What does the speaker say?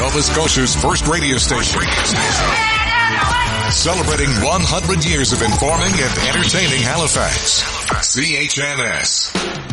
Nova Scotia's first radio station. Celebrating 100 years of informing and entertaining Halifax. CHNS.